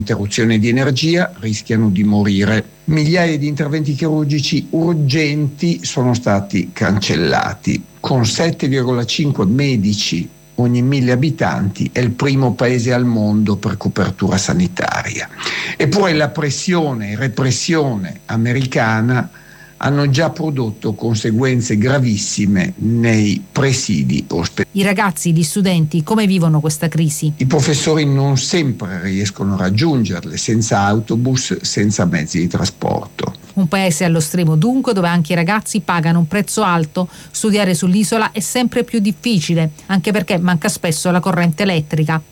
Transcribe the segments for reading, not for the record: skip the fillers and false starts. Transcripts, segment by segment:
interruzione di energia, rischiano di morire. Migliaia di interventi chirurgici urgenti sono stati cancellati. Con 7,5 medici ogni 1000 abitanti è il primo paese al mondo per copertura sanitaria. Eppure la pressione e repressione americana hanno già prodotto conseguenze gravissime nei presidi ospedalieri. I ragazzi, gli studenti, come vivono questa crisi? I professori non sempre riescono a raggiungerle, senza autobus, senza mezzi di trasporto. Un paese allo stremo dunque, dove anche i ragazzi pagano un prezzo alto. Studiare sull'isola è sempre più difficile, anche perché manca spesso la corrente elettrica.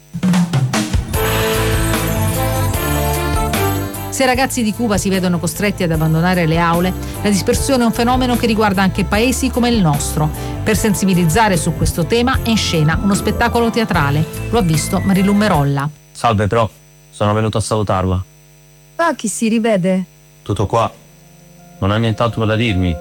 Se i ragazzi di Cuba si vedono costretti ad abbandonare le aule, la dispersione è un fenomeno che riguarda anche paesi come il nostro. Per sensibilizzare su questo tema è in scena uno spettacolo teatrale. Lo ha visto Marilu Merolla. Salve prof, sono venuto a salutarla. Ah, chi si rivede? Tutto qua. Non ha nient'altro da dirmi.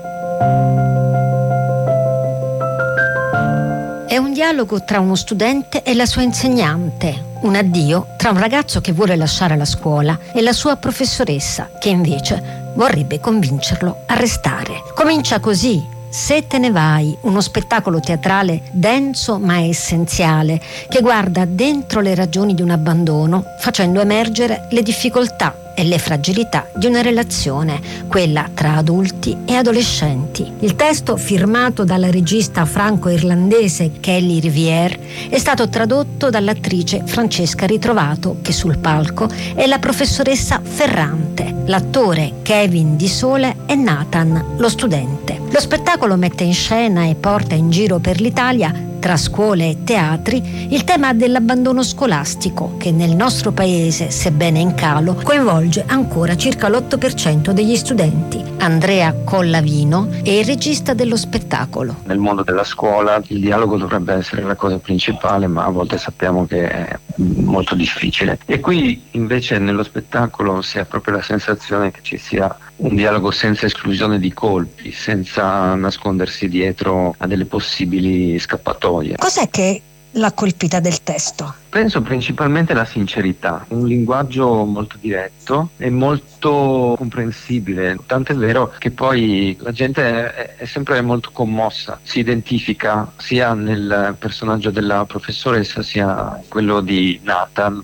È un dialogo tra uno studente e la sua insegnante. Un addio tra un ragazzo che vuole lasciare la scuola e la sua professoressa, che invece vorrebbe convincerlo a restare. Comincia così Se te ne vai, uno spettacolo teatrale denso ma essenziale, che guarda dentro le ragioni di un abbandono, facendo emergere le difficoltà e le fragilità di una relazione, quella tra adulti e adolescenti. Il testo, firmato dalla regista franco-irlandese Kelly Rivière, è stato tradotto dall'attrice Francesca Ritrovato, che sul palco è la professoressa Ferrante, l'attore Kevin Di Sole e Nathan, lo studente. Lo spettacolo mette in scena e porta in giro per l'Italia, tra scuole e teatri, il tema dell'abbandono scolastico, che nel nostro paese, sebbene in calo, coinvolge ancora circa l'8% degli studenti. Andrea Collavino è il regista dello spettacolo. Nel mondo della scuola il dialogo dovrebbe essere la cosa principale, ma a volte sappiamo che è molto difficile. E qui invece nello spettacolo si ha proprio la sensazione che ci sia un dialogo senza esclusione di colpi, senza nascondersi dietro a delle possibili scappatoie. Cos'è che l'ha colpita del testo? Penso principalmente la sincerità, un linguaggio molto diretto e molto comprensibile, tant'è vero che poi la gente è sempre molto commossa, si identifica sia nel personaggio della professoressa sia quello di Nathan.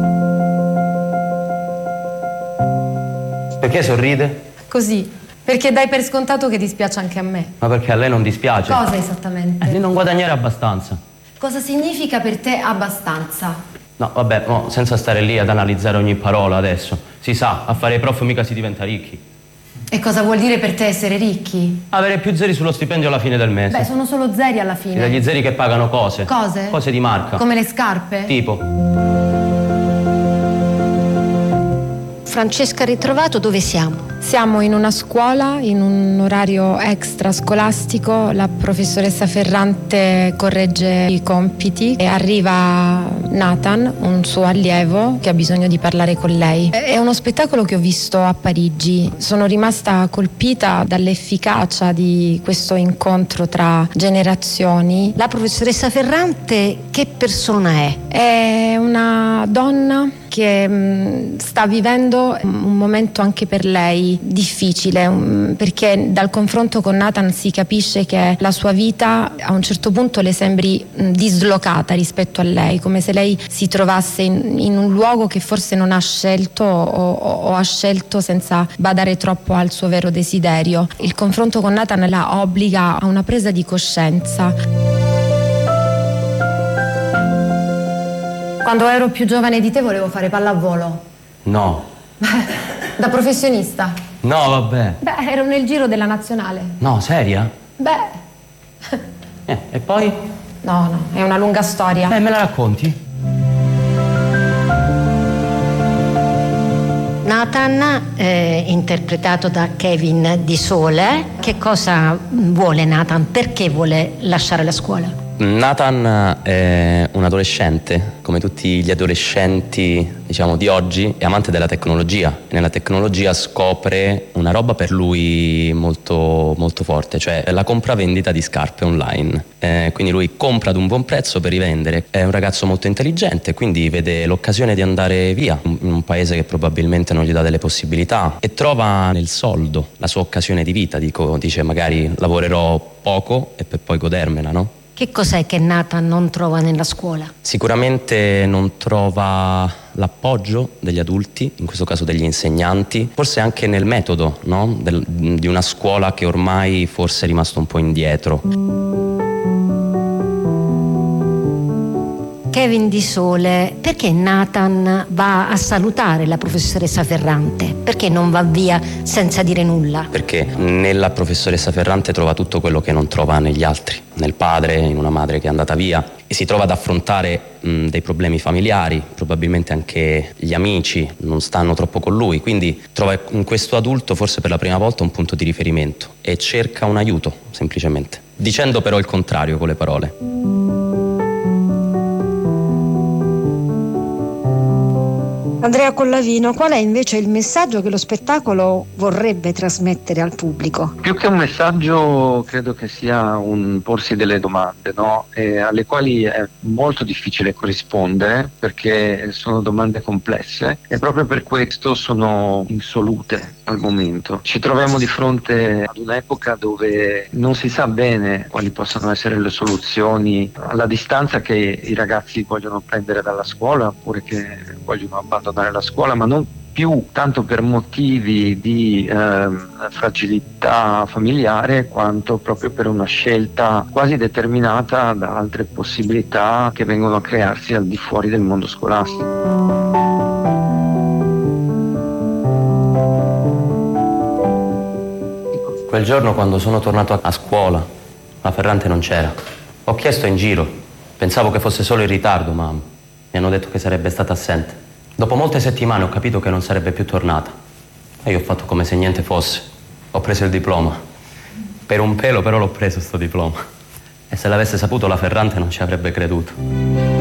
Perché sorride? Così, perché dai per scontato che dispiace anche a me. Ma perché a lei non dispiace? Cosa esattamente? Di non guadagnare abbastanza. Cosa significa per te abbastanza? No, vabbè, senza stare lì ad analizzare ogni parola adesso. Si sa, a fare i prof mica si diventa ricchi. E cosa vuol dire per te essere ricchi? Avere più zeri sullo stipendio alla fine del mese. Beh, sono solo zeri alla fine. Degli zeri che pagano cose. Cose? Cose di marca. Come le scarpe? Tipo. Francesca Ritrovato, dove siamo? Siamo in una scuola, in un orario extrascolastico. La professoressa Ferrante corregge i compiti e arriva Nathan, un suo allievo, che ha bisogno di parlare con lei. È uno spettacolo che ho visto a Parigi. Sono rimasta colpita dall'efficacia di questo incontro tra generazioni. La professoressa Ferrante che persona è? È una donna che sta vivendo un momento anche per lei difficile, perché dal confronto con Nathan si capisce che la sua vita a un certo punto le sembri dislocata rispetto a lei, come se lei si trovasse in un luogo che forse non ha scelto o ha scelto senza badare troppo al suo vero desiderio. Il confronto con Nathan la obbliga a una presa di coscienza. Quando ero più giovane di te volevo fare pallavolo. No. Da professionista? No, vabbè. Beh, ero nel giro della nazionale. No, seria? Beh. E poi? No, è una lunga storia. Me la racconti? Nathan, interpretato da Kevin Di Sole. Che cosa vuole Nathan? Perché vuole lasciare la scuola? Nathan è un adolescente, come tutti gli adolescenti, diciamo, di oggi, è amante della tecnologia e nella tecnologia scopre una roba per lui molto, molto forte, cioè la compravendita di scarpe online. Quindi lui compra ad un buon prezzo per rivendere. È un ragazzo molto intelligente, quindi vede l'occasione di andare via in un paese che probabilmente non gli dà delle possibilità e trova nel soldo la sua occasione di vita. Dice magari lavorerò poco e per poi godermela, no? Che cos'è che Nathan non trova nella scuola? Sicuramente non trova l'appoggio degli adulti, in questo caso degli insegnanti, forse anche nel metodo, no? Di una scuola che ormai forse è rimasta un po' indietro. Kevin Di Sole, perché Nathan va a salutare la professoressa Ferrante? Perché non va via senza dire nulla? Perché nella professoressa Ferrante trova tutto quello che non trova negli altri, nel padre, in una madre che è andata via, e si trova ad affrontare dei problemi familiari, probabilmente anche gli amici non stanno troppo con lui, quindi trova in questo adulto forse per la prima volta un punto di riferimento e cerca un aiuto, semplicemente, dicendo però il contrario con le parole. Andrea Collavino, qual è invece il messaggio che lo spettacolo vorrebbe trasmettere al pubblico? Più che un messaggio credo che sia un porsi delle domande, no? Alle quali è molto difficile corrispondere perché sono domande complesse e proprio per questo sono insolute al momento. Ci troviamo di fronte ad un'epoca dove non si sa bene quali possano essere le soluzioni alla distanza che i ragazzi vogliono prendere dalla scuola oppure che vogliono abbandonare la scuola, ma non più tanto per motivi di fragilità familiare quanto proprio per una scelta quasi determinata da altre possibilità che vengono a crearsi al di fuori del mondo scolastico. Quel giorno quando sono tornato a scuola, la Ferrante non c'era. Ho chiesto in giro, pensavo che fosse solo in ritardo, ma mi hanno detto che sarebbe stata assente. Dopo molte settimane ho capito che non sarebbe più tornata e io ho fatto come se niente fosse. Ho preso il diploma. Per un pelo però l'ho preso sto diploma. E se l'avesse saputo la Ferrante non ci avrebbe creduto.